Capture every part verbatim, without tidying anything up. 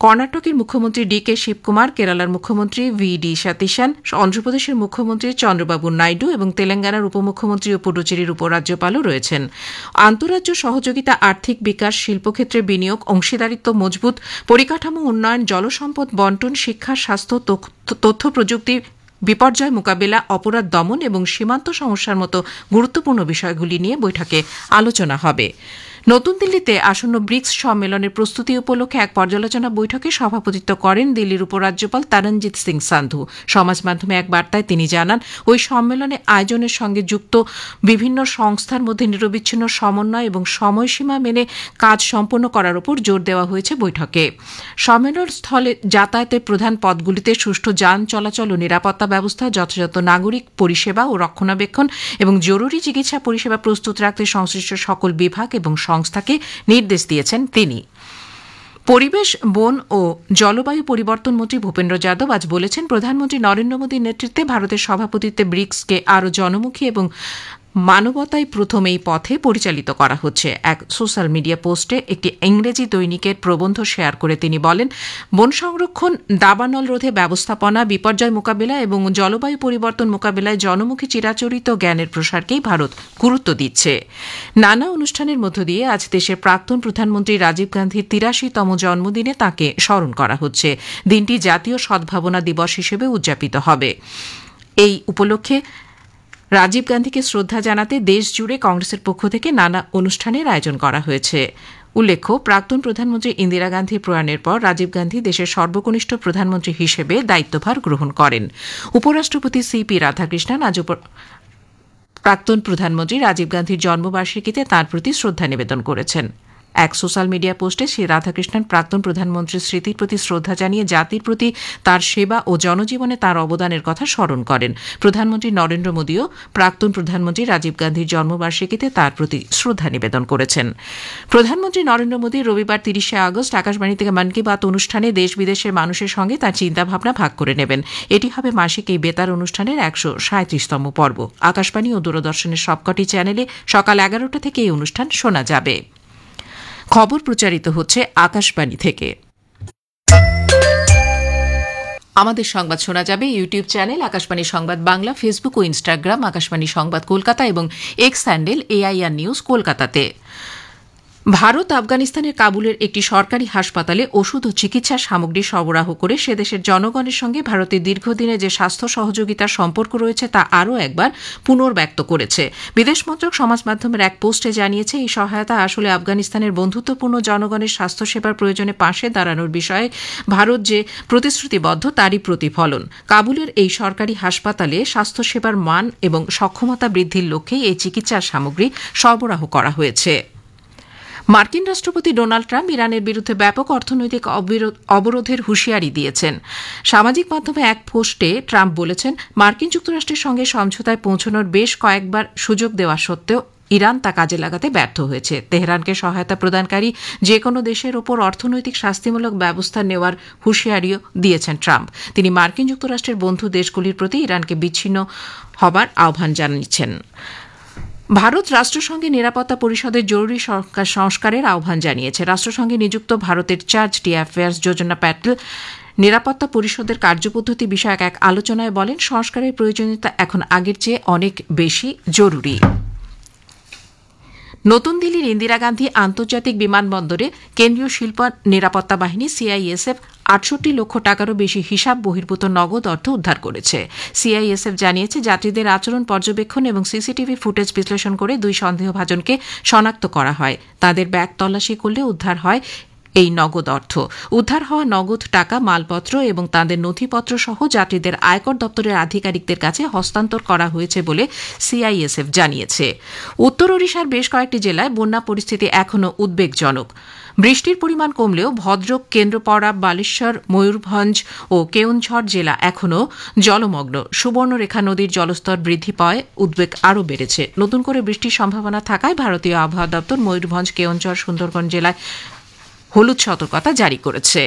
কর্ণাটকের মুখ্যমন্ত্রী ডি কে শিবকুমার, কেরালার মুখ্যমন্ত্রী ভি ডি সতীশন, অন্ধ্রপ্রদেশের মুখ্যমন্ত্রী চন্দ্রবাবু নাইডু এবং তেলেঙ্গানার উপমুখ্যমন্ত্রী ও পুডুচেরির উপরাজ্যপালও রয়েছেন। আন্তঃরাজ্য সহযোগিতা, আর্থিক বিকাশ, শিল্পক্ষেত্রে বিনিয়োগ, অংশীদারিত্ব মজবুত, পরিকাঠামো উন্নয়ন, জলসম্পদ বন্টন, শিক্ষা, স্বাস্থ্য, তথ্য প্রযুক্তি, বিপর্যয় মোকাবিলা, অপরাধ দমন এবং সীমান্ত সমস্যার মতো গুরুত্বপূর্ণ বিষয়গুলি নিয়ে বৈঠকে আলোচনা হবে। নতুন দিল্লিতে আসন্ন ব্রিক্স সম্মেলনের প্রস্তুতি উপলক্ষে এক পর্যালোচনা বৈঠকে সভাপতিত্ব করেন দিল্লির উপরাজ্যপাল তরণজিৎ সিং সান্ধু। সমাজ মাধ্যমে এক বার্তায় তিনি জানান, ওই সম্মেলনে আয়োজনের সঙ্গে যুক্ত বিভিন্ন সংস্থার মধ্যে নিরবিচ্ছিন্ন সমন্বয় এবং সময়সীমা মেনে কাজ সম্পন্ন করার উপর জোর দেওয়া হয়েছে বৈঠকে। সম্মেলন স্থলে যাতায়াতের প্রধান পথগুলিতে সুষ্ঠু যান চলাচল ও নিরাপত্তা ব্যবস্থা, যথাযথ নাগরিক পরিষেবা ও রক্ষণাবেক্ষণ এবং জরুরি চিকিৎসা পরিষেবা প্রস্তুত রাখতে সংশ্লিষ্ট সকল বিভাগ এবং সংস্থাকে নির্দেশ দিয়েছেন তিনি। পরিবেশ, বন ও জলবায়ু পরিবর্তন মন্ত্রী ভূপেন্দ্র যাদব আজ বলেছেন, প্রধানমন্ত্রী নরেন্দ্র মোদীর নেতৃত্বে ভারতের সভাপতিত্বে ব্রিক্সকে আরও জনমুখী এবং মানবতাই প্রথম এই পথে পরিচালিত করা হচ্ছে। এক সোশ্যাল মিডিয়া পোস্টে একটি ইংরেজি দৈনিকের প্রবন্ধ শেয়ার করে তিনি বলেন, বন সংরক্ষণ, দাবানল রোধে ব্যবস্থাপনা, বিপর্যয় মোকাবিলা এবং জলবায়ু পরিবর্তন মোকাবিলায় জনমুখী চিরাচরিত জ্ঞানের প্রসারকেই ভারত গুরুত্ব দিচ্ছে। নানা অনুষ্ঠানের মধ্য দিয়ে আজ দেশের প্রাক্তন প্রধানমন্ত্রী রাজীব গান্ধীর তিরাশিতম জন্মদিনে তাঁকে স্মরণ করা হচ্ছে। দিনটি জাতীয় সদ্ভাবনা দিবস হিসেবে উদযাপিত হবে। এই উপলক্ষে রাজীব গান্ধীকে শ্রদ্ধা জানাতে দেশ জুড়ে কংগ্রেসের পক্ষ থেকে নানা অনুষ্ঠানের আয়োজন করা হয়েছে। উল্লেখ্য, প্রাক্তন প্রধানমন্ত্রী ইন্দিরা গান্ধীর প্রয়াণের পর রাজীব গান্ধী দেশের সর্বকনিষ্ঠ প্রধানমন্ত্রী হিসেবে দায়িত্বভার গ্রহণ করেন। উপরাষ্ট্রপতি সি পি রাধাকৃষ্ণন আজ প্রাক্তন প্রধানমন্ত্রী রাজীব গান্ধীর জন্মবার্ষিকীতে তাঁর প্রতি শ্রদ্ধা নিবেদন করেছেন। এক সোশ্যাল মিডিয়া পোস্টে শ্রী রাধাকৃষ্ণন প্রাক্তন প্রধানমন্ত্রীর স্মৃতির প্রতি শ্রদ্ধা জানিয়ে জাতির প্রতি তার সেবা ও জনজীবনে তার অবদানের কথা স্মরণ করেন। প্রধানমন্ত্রী নরেন্দ্র মোদীও প্রাক্তন প্রধানমন্ত্রী রাজীব গান্ধীর জন্মবার্ষিকীতে তার প্রতি শ্রদ্ধা নিবেদন করেছেন। প্রধানমন্ত্রী নরেন্দ্র মোদী রবিবার তিরিশে আগস্ট আকাশবাণী থেকে মন কি বাত অনুষ্ঠানে দেশ বিদেশের মানুষের সঙ্গে তার চিন্তাভাবনা ভাগ করে নেবেন। এটি হবে মাসিক এই বেতার অনুষ্ঠানের একশো সাঁত্রিশতম পর্ব। আকাশবাণী ও দূরদর্শনের সবকটি চ্যানেলে সকাল এগারোটা থেকে এই অনুষ্ঠান শোনা যাবে। খবর প্রচারিত হচ্ছে আকাশবাণী থেকে। আমাদের সংবাদ শোনা যাবে ইউটিউব চ্যানেল আকাশবাণী সংবাদ বাংলা, ফেসবুক ও ইনস্টাগ্রাম আকাশবাণী সংবাদ কলকাতা এবং এক্স হ্যান্ডেল এআইআর নিউজ কলকাতাতে। ভারত আফগানিস্তানের কাবুলের একটি সরকারি হাসপাতালে ওষুধ ও চিকিৎসা সামগ্রী সরবরাহ করে সে দেশের জনগণের সঙ্গে ভারতের দীর্ঘদিনে যে স্বাস্থ্য সহযোগিতার সম্পর্ক রয়েছে তা আরও একবার পুনর্ব্যক্ত করেছে। বিদেশ মন্ত্রক সমাজ মাধ্যমের এক পোস্টে জানিয়েছে, এই সহায়তা আসলে আফগানিস্তানের বন্ধুত্বপূর্ণ জনগণের স্বাস্থ্যসেবার প্রয়োজনে পাশে দাঁড়ানোর বিষয়ে ভারত যে প্রতিশ্রুতিবদ্ধ তারই প্রতিফলন। কাবুলের এই সরকারি হাসপাতালে স্বাস্থ্যসেবার মান এবং সক্ষমতা বৃদ্ধির লক্ষ্যেই এই চিকিৎসার সামগ্রী সরবরাহ করা হয়েছে। মার্কিন রাষ্ট্রপতি ডোনাল্ড ট্রাম্প ইরানের বিরুদ্ধে ব্যাপক অর্থনৈতিক অবরোধের হুঁশিয়ারি দিয়েছেন। সামাজিক মাধ্যমে এক পোস্টে ট্রাম্প বলেছেন, মার্কিন যুক্তরাষ্ট্রের সঙ্গে সমঝোতায় পৌঁছানোর বেশ কয়েকবার সুযোগ দেওয়া সত্ত্বেও ইরান তা কাজে লাগাতে ব্যর্থ হয়েছে। তেহরানকে সহায়তা প্রদানকারী যে কোনো দেশের ওপর অর্থনৈতিক শাস্তিমূলক ব্যবস্থা নেওয়ার হুঁশিয়ারিও দিয়েছেন ট্রাম্প। তিনি মার্কিন যুক্তরাষ্ট্রের বন্ধু দেশগুলির প্রতি ইরানকে বিচ্ছিন্ন হবার আহ্বান জানিয়েছেন। ভারত রাষ্ট্রসংঘে নিরাপত্তা পরিষদের জরুরি সংস্কারের আহ্বান জানিয়েছে। রাষ্ট্রসংঘে নিযুক্ত ভারতের চার্জ ডি অ্যাফেয়ার্স যোজনা প্যাটেল নিরাপত্তা পরিষদের কার্যপদ্ধতি বিষয়ক এক আলোচনায় বলেন, সংস্কারের প্রয়োজনীয়তা এখন আগের চেয়ে অনেক বেশি জরুরি। নতুন দিল্লির ইন্দিরা গান্ধী আন্তর্জাতিক বিমানবন্দরে কেন্দ্রীয় শিল্প নিরাপত্তা বাহিনী সিআইএসএফ আটষট্টি লক্ষ টাকারও বেশি হিসাব বহির্ভূত নগদ অর্থ উদ্ধার করেছে। সিআইএসএফ জানিয়েছে, যাত্রীদের আচরণ পর্যবেক্ষণ এবং সিসিটিভি ফুটেজ বিশ্লেষণ করে দুই সন্দেহভাজনকে শনাক্ত করা হয়। তাদের ব্যাগ তল্লাশি করলে উদ্ধার হয় এই নগদ অর্থ। উদ্ধার হওয়া নগদ টাকা, মালপত্র এবং তাদের নথিপত্র সহ যাত্রীদের আয়কর দপ্তরের আধিকারিকদের কাছে হস্তান্তর করা হয়েছে বলে সিআইএসএফ জানিয়েছে। উত্তর ওড়িশার বেশ কয়েকটি জেলায় বন্যা পরিস্থিতি এখনও উদ্বেগজনক। বৃষ্টির পরিমাণ কমলেও ভদ্রক, কেন্দ্রপাড়া, বালেশ্বর, ময়ূরভঞ্জ ও কেওনঝড় জেলা এখনও জলমগ্ন। সুবর্ণরেখা নদীর জলস্তর বৃদ্ধি পাওয়ায় উদ্বেগ আরও বেড়েছে। নতুন করে বৃষ্টির সম্ভাবনা থাকায় ভারতীয় আবহাওয়া দপ্তর ময়ূরভঞ্জ, কেওনঝড়, সুন্দরবন জেলায় হলুদ সতর্কতা জারি করেছে।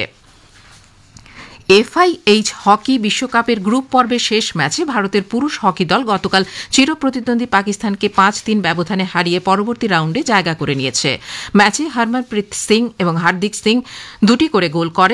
এফআইএইচ হকি বিশ্বকাপের গ্রুপ পর্বের শেষ ম্যাচে ভারতের পুরুষ হকি দল গতকাল চিরপ্রতিদ্বন্দ্বী পাকিস্তানকে পাঁচ তিন ব্যবধানে হারিয়ে পরবর্তী রাউন্ডে জায়গা করে নিয়েছে। ম্যাচে হরমনপ্রীত সিং এবং হার্দিক সিং দুটি করে গোল করে